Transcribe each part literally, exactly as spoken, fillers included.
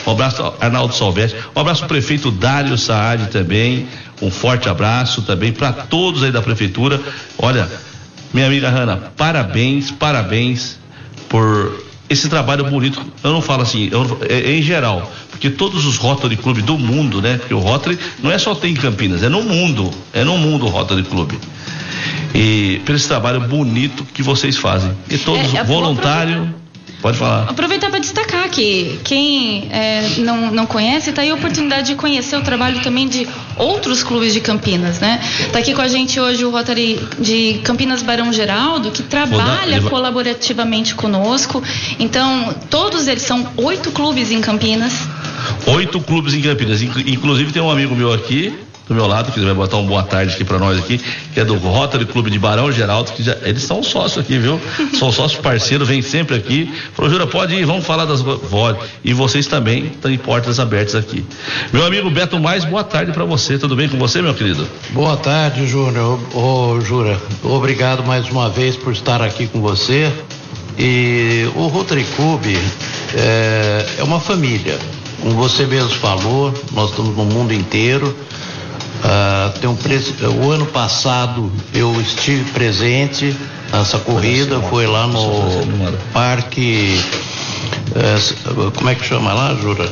Um abraço ao Arnaldo Salvetti, um abraço ao prefeito Dário Saad também, um forte abraço também para todos aí da prefeitura. Olha, minha amiga Hanna, parabéns, parabéns por esse trabalho bonito. Eu não falo assim, eu, é, é em geral, porque todos os Rotary Club do mundo, né? Porque o Rotary não é só tem em Campinas, é no mundo, é no mundo o Rotary Club. E por esse trabalho bonito que vocês fazem. E todos é, é voluntários. Pode falar. Aproveitar para destacar que quem é, não, não conhece, está aí a oportunidade de conhecer o trabalho também de outros clubes de Campinas, né? Está aqui com a gente hoje o Rotary de Campinas Barão Geraldo, que trabalha dar, colaborativamente conosco. Então, todos eles são oito clubes em Campinas. Oito clubes em Campinas. Inclusive tem um amigo meu aqui do meu lado, que vai botar um boa tarde aqui pra nós aqui, que é do Rotary Clube de Barão Geraldo, que já, eles são sócios aqui, viu? São sócios parceiros, vem sempre aqui. Falou, Jura, pode ir, vamos falar das vozes. E vocês também estão em portas abertas aqui. Meu amigo Beto Mais, boa tarde pra você, tudo bem com você, meu querido? Boa tarde, Júnior. Ô, ô, Jura, obrigado mais uma vez por estar aqui com você. E o Rotary Clube é, é uma família, como você mesmo falou, nós estamos no mundo inteiro. Uh, tem um preço, o ano passado eu estive presente nessa corrida, foi lá no parque, uh, como é que chama lá, Jura?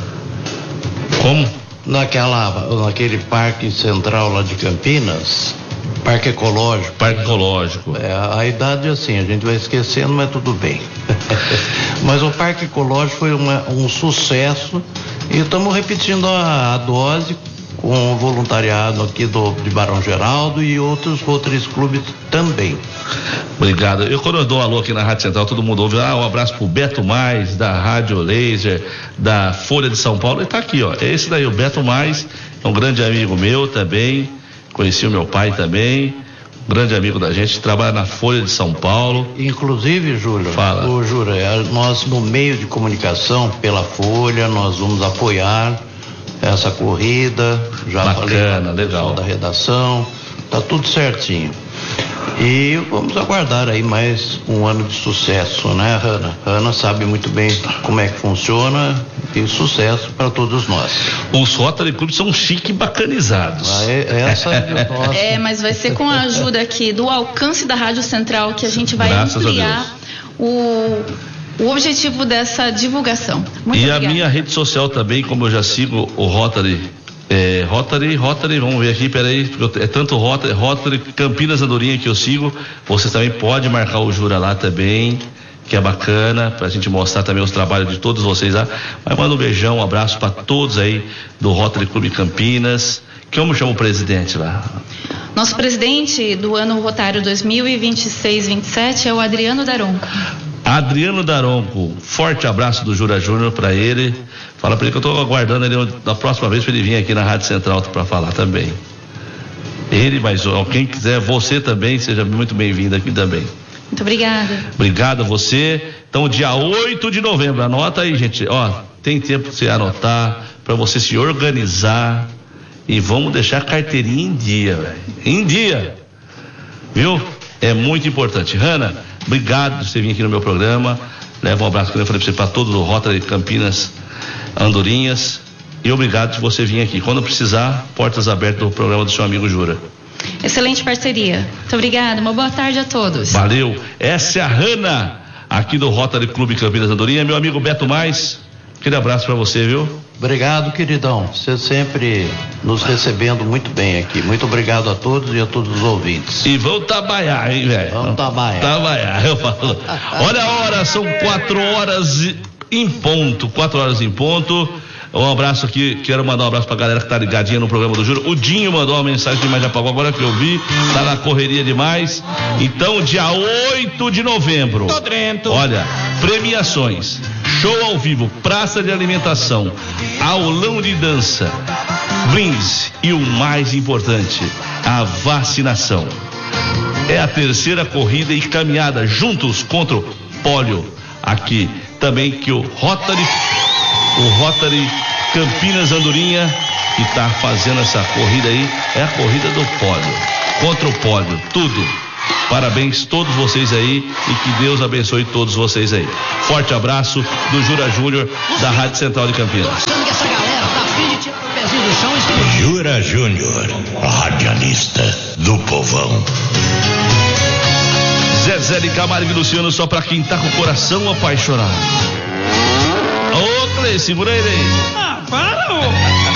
Como? Naquela, naquele parque central lá de Campinas, parque ecológico. Parque ecológico. É, a idade assim, a gente vai esquecendo, mas tudo bem. Mas o parque ecológico foi uma, um sucesso e estamos repetindo a, a dose com o voluntariado aqui do, de Barão Geraldo e outros Rotary Clubes também. Obrigado. Eu, quando eu dou um alô aqui na Rádio Central, todo mundo ouve, ah, um abraço pro Beto Mais, da Rádio Laser, da Folha de São Paulo, ele tá aqui, ó, esse daí, o Beto Mais, é um grande amigo meu também, conheci o meu pai também, um grande amigo da gente, trabalha na Folha de São Paulo. Inclusive, Júlio, Fala. Ô, Júlio, nós no meio de comunicação, pela Folha, nós vamos apoiar essa corrida, já Bacana, falei legal. Da redação, tá tudo certinho. E vamos aguardar aí mais um ano de sucesso, né, Hanna? Hanna sabe muito bem como é que funciona e sucesso para todos nós. Os Rotary Clubs são chique e bacanizados. Ah, é, essa é, nossa. É, mas vai ser com a ajuda aqui do alcance da Rádio Central que a gente vai Graças ampliar o o objetivo dessa divulgação. Muito e obrigada. A minha rede social também, como eu já sigo o Rotary, é, Rotary, Rotary, vamos ver aqui, peraí, porque é tanto Rotary, Rotary Campinas Andorinha que eu sigo, você também pode marcar o Jura lá também, que é bacana, pra gente mostrar também os trabalhos de todos vocês lá. Mas manda um beijão, um abraço para todos aí do Rotary Clube Campinas. Como chama o presidente lá? Nosso presidente do ano rotário dois mil e vinte e seis vinte e sete é o Adriano Daronco. Adriano Daronco, forte abraço do Jura Júnior para ele. Fala para ele que eu estou aguardando ele da próxima vez para ele vir aqui na Rádio Central para falar também. Ele, mas quem quiser, você também, seja muito bem-vindo aqui também. Muito obrigada. Obrigado a você. Então, dia oito de novembro, anota aí, gente. Ó, tem tempo para você anotar, para você se organizar e vamos deixar a carteirinha em dia, velho. Em dia. Viu? É muito importante. Hanna, obrigado por você vir aqui no meu programa. Leva um abraço que eu falei pra você, pra todos do Rotary Campinas Andorinhas. E obrigado por você vir aqui. Quando precisar, portas abertas do programa do seu amigo Jura. Excelente parceria. Muito obrigada. Uma boa tarde a todos. Valeu. Essa é a Hanna, aqui do Rotary Clube Campinas Andorinha. Meu amigo Beto Mais, aquele abraço pra você, viu? Obrigado, queridão. Você sempre nos recebendo muito bem aqui. Muito obrigado a todos e a todos os ouvintes. E vamos trabalhar, hein, velho? Vamos trabalhar. Trabalhar, eu falo. Olha a hora, são quatro horas em ponto. Quatro horas em ponto. Um abraço aqui, quero mandar um abraço pra galera que tá ligadinha no programa do Júlio. O Dinho mandou uma mensagem que mais já pagou agora que eu vi, tá na correria demais. Então, dia oito de novembro. Tô dentro. Olha, premiações, show ao vivo, praça de alimentação, aulão de dança, brindes e o mais importante, a vacinação. É a terceira corrida e caminhada juntos contra o pólio. Aqui também que o Rotary O Rotary Campinas Andorinha, que está fazendo essa corrida aí, é a corrida do pólio, contra o pólio, tudo. Parabéns todos vocês aí e que Deus abençoe todos vocês aí. Forte abraço do Jura Júnior da Rádio Central de Campinas. Jura Júnior, radialista do povão. Zezé de Camargo e Luciano, só pra quem tá com o coração apaixonado. Ô, Cleice, segura ele aí. Ah, para, ô.